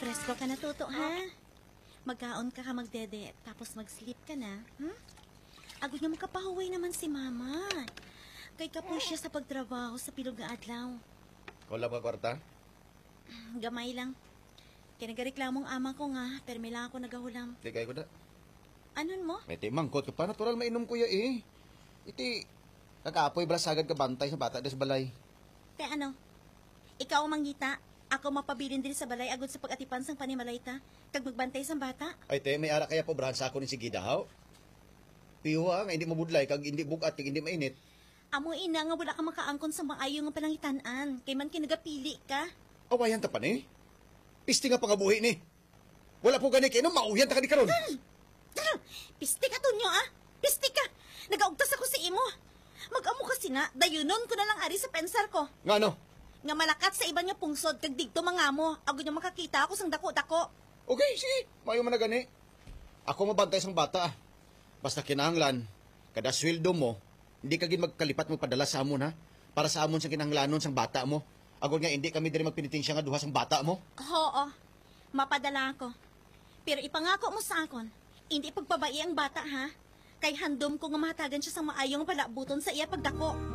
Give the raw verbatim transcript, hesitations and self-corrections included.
Presko ka na, Toto, ha? Magkaon ka ka magdede, tapos mag-sleep ka na, hmm? Agad nga makapahuway naman si Mama. Kay kapo siya sa pagtrabaho sa pilog nga adlaw. Wala ka kwarta? Gamay lang. Kinagareklamong ama ko nga, pero may lang ako nagahulam. Di kayo ko da. Anon mo? May timangkot ka pa, natural mainom kuya eh. Iti, kakapoy balasagad ka bantay sa bata sa balay. Te ano? Ikaw ang mangita, ako mapabilin din sa balay agad sa pag-atipan sang panimalay ta, kag magbantay sang bata. Ay te, may ara kaya pobrahan sa ako ni sige daw. Piwa nga hindi mabudlay, kag hindi bugat, kag hindi mainit. Amo ina nga wala ka makaangkon sa maayo nga palangitan-an, kay man kinagapili ka. Awayan ta pa ni. Pisti nga pangabuhi ni. Wala po gani kay no mauyan ta ka di karon. Hmm. Pisti ka tunyo ah. Pisti ka. Nagaugtas ako sa imo. Mag-amo kasi na, dayunon ko na lang ari sa pensar ko. Nga no? Nga malakat sa iba niya pungsod kag digto mangamo. Ago niya makakita ako sang dako-dako. Okay, sige. Mayo man na gani. Ako mabantay sang bata. Basta kinahanglan, kada sweldo mo, hindi ka gin magkalipat mo padala sa amon ha. Para sa amon sang kinahanglanon sang bata mo. Agod nga hindi kami diri magpiniting siya nga duha sang bata mo. Oo. Mapadala ako. Pero ipangako mo sa akon, hindi pagpabai ang bata ha. Kay handom ko nga mahatagan siya sang maayong palabuton sa iya pagdako.